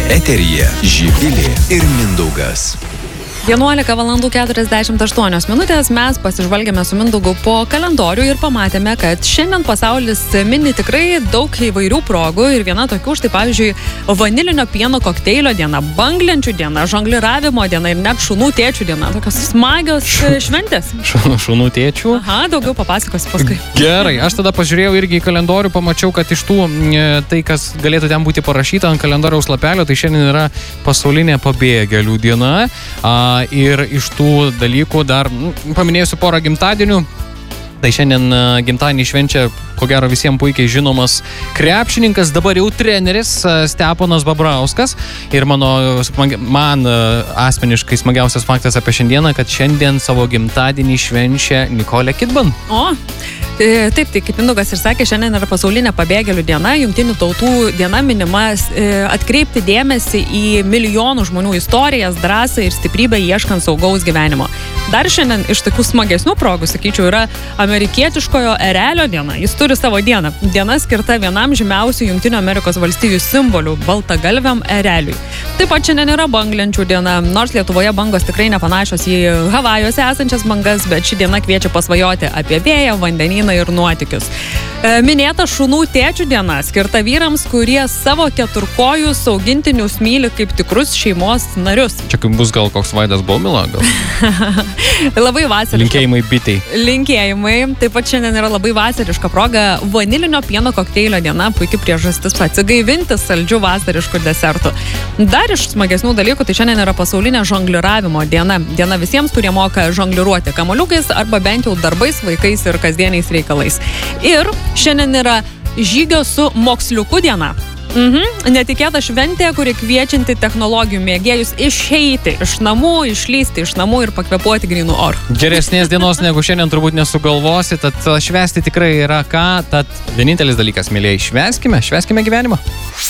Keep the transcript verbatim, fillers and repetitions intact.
Eteryje Živilė ir Mindaugas. vienuolika valandų keturiasdešimt aštuonios minutės mes pasižvalgėme su Mindaugu po kalendorių ir pamatėme, kad šiandien pasaulis mini tikrai daug įvairių progų ir viena tokių, štai pavyzdžiui, vanilinio pieno kokteilio diena, banglenčių diena, žongliravimo diena ir net šunų tėčių diena. Tokios smagios šventės. Šunų tėčių. Aha, daugiau papasakosiu paskui. Gerai, aš tada pažiūrėjau irgi į kalendorių, pamačiau, kad iš tų tai, kas galėtų ten būti parašyta ant kalendoriaus lapelio, tai šiandien yra pasaulinė pabėgėlių diena. A, ir iš tų dalykų dar nu, paminėsiu porą gimtadienių. Tai šiandien gimtadienį švenčia, ko gero visiems puikiai žinomas krepšininkas, dabar jau treneris Steponas Babrauskas. Ir mano, man asmeniškai smagiausias faktas apie šiandieną, kad šiandien savo gimtadienį švenčia Nicole Kidman. O, taip, tai kaip Mindaugas ir sakė, šiandien yra pasaulinė pabėgėlių diena, jungtinių tautų diena minima atkreipti dėmesį į milijonų žmonių istorijas, drąsą ir stiprybę ieškant saugaus gyvenimo. Dar šiandien iš tokių smagesnių progų, sakyčiau, yra amerikietiškojo erelio diena. Jis turi savo dieną. Diena skirta vienam žymiausių Jungtinių Amerikos valstijų simbolių – baltagalviam ereliui. Taip pat šiandien yra banglenčių diena, nors Lietuvoje bangos tikrai nepanašios į Havajuose esančias bangas, bet ši diena kviečia pasvajoti apie vėją, vandenyną ir nuotykius. Minėta šunų tėčių diena, skirta vyrams, kurie savo keturkojus augintinius myli kaip tikrus šeimos narius. Čia kaip bus gal koks Vaidas Baumila, gal? Labai vasariška. Linkėjimai bitei. Linkėjimai. Taip pat šiandien yra labai vasariška proga vanilinio pieno kokteilio diena, puikiai priežastis atsigaivinti saldžių vasariškų desertų. Dar iš smagesnių dalykų, tai šiandien yra pasaulinė žongliravimo diena. Diena visiems, kurie moka žongliruoti kamuoliukais arba bent jau darbais, vaikais ir kasdieniais reikalais. Ir šiandien yra žygio su moksliuku diena. Mhm. Netikėta šventė, kuri kviečianti technologijų mėgėjus išeiti iš namų, išlysti iš namų ir pakvepuoti grynų orų. Geresnės dienos negu šiandien turbūt nesugalvosi, tad švęsti tikrai yra ką, tad vienintelis dalykas, mėlyjei, švęskime, švęskime gyvenimą.